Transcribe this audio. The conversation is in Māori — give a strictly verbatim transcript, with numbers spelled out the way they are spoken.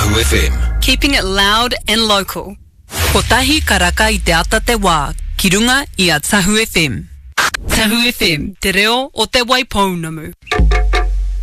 Tahu F M. Keeping it loud and local. Ko tahi karaka I te ata te wā, ki runga I a Tahu F M. Tahu F M, te reo o te Waipounamu.